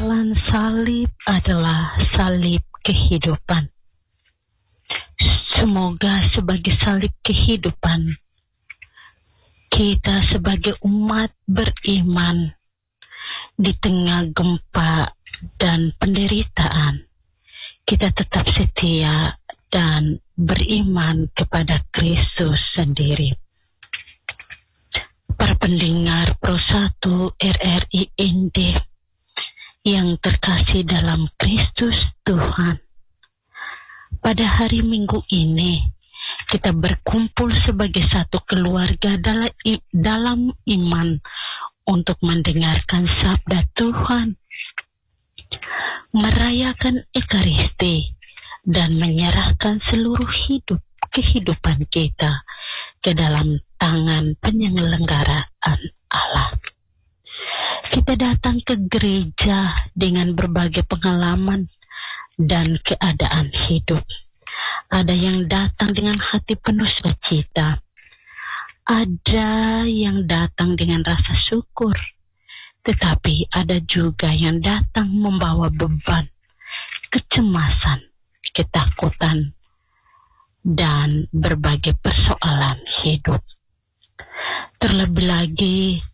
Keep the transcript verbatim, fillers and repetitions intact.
Jalan salib adalah salib kehidupan. Semoga sebagai salib kehidupan, kita sebagai umat beriman di tengah gempa dan penderitaan, kita tetap setia dan beriman kepada Kristus sendiri. Para pendengar Pro satu R R I N D yang terkasih dalam Kristus Tuhan, pada hari Minggu ini kita berkumpul sebagai satu keluarga dalam iman untuk mendengarkan sabda Tuhan, merayakan Ekaristi, dan menyerahkan seluruh hidup kehidupan kita ke dalam tangan penyelenggaraan Allah. Kita datang ke gereja dengan berbagai pengalaman dan keadaan hidup. Ada yang datang dengan hati penuh sukacita, ada yang datang dengan rasa syukur, tetapi ada juga yang datang membawa beban, kecemasan, ketakutan, dan berbagai persoalan hidup. Terlebih lagi